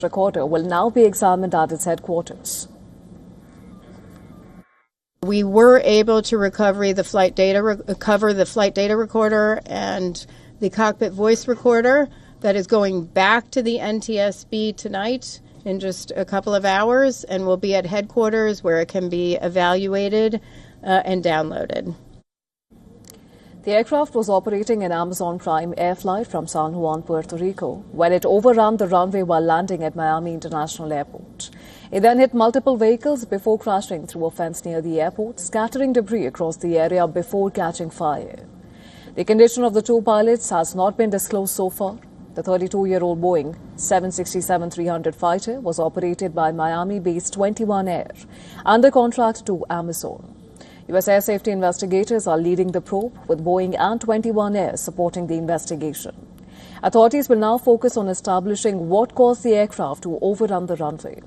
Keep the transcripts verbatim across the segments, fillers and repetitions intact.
recorder will now be examined at its headquarters. We were able to recover the flight data, recover the flight data recorder and the cockpit voice recorder that is going back to the N T S B tonight in just a couple of hours, and will be at headquarters where it can be evaluated uh, and downloaded. The aircraft was operating an Amazon Prime air flight from San Juan, Puerto Rico, when it overran the runway while landing at Miami International Airport. It then hit multiple vehicles before crashing through a fence near the airport, scattering debris across the area before catching fire. The condition of the two pilots has not been disclosed so far. The thirty-two-year-old Boeing seven sixty-seven three hundred fighter was operated by Miami-based twenty-one Air under contract to Amazon. U S air safety investigators are leading the probe, with Boeing and twenty-one Air supporting the investigation. Authorities will now focus on establishing what caused the aircraft to overrun the runway.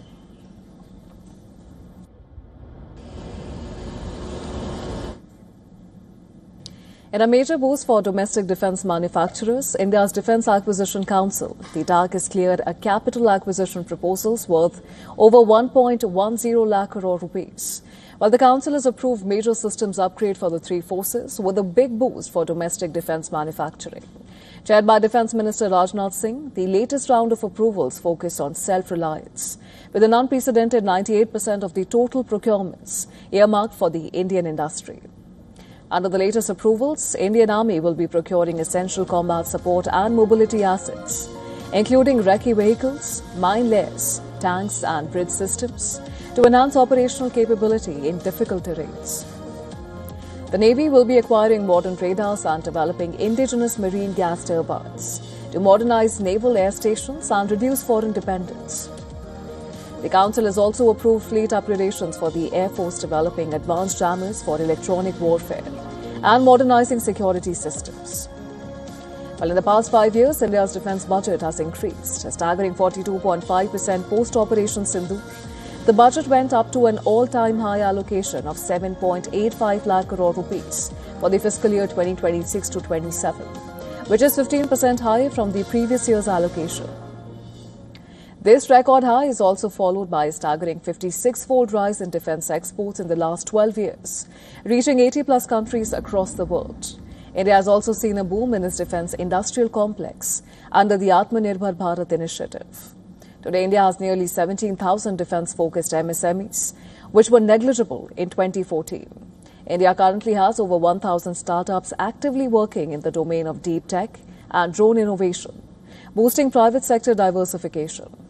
In a major boost for domestic defence manufacturers, India's Defence Acquisition Council, the D A C, has cleared a capital acquisition proposals worth over one point one zero lakh crore rupees. While the Council has approved major systems upgrade for the three forces, with a big boost for domestic defence manufacturing. Chaired by Defence Minister Rajnath Singh, the latest round of approvals focus on self-reliance, with an unprecedented ninety-eight percent of the total procurements earmarked for the Indian industry. Under the latest approvals, Indian Army will be procuring essential combat support and mobility assets, including recce vehicles, mine layers, tanks and bridge systems, to enhance operational capability in difficult terrains. The Navy will be acquiring modern radars and developing indigenous marine gas turbines to modernize naval air stations and reduce foreign dependence. The Council has also approved fleet upgradations for the Air Force, developing advanced jammers for electronic warfare and modernizing security systems. Well, in the past five years, India's defence budget has increased, a staggering forty-two point five percent post-Operation Sindoor. The budget went up to an all-time high allocation of seven point eight five lakh crore rupees for the fiscal year twenty twenty-six to twenty-seven, which is fifteen percent higher from the previous year's allocation. This record high is also followed by a staggering fifty-six-fold rise in defence exports in the last twelve years, reaching eighty plus countries across the world. India has also seen a boom in its defence industrial complex under the Atmanirbhar Bharat initiative. Today, India has nearly seventeen thousand defence-focused M S M Es, which were negligible in twenty fourteen. India currently has over one thousand startups actively working in the domain of deep tech and drone innovation, boosting private sector diversification.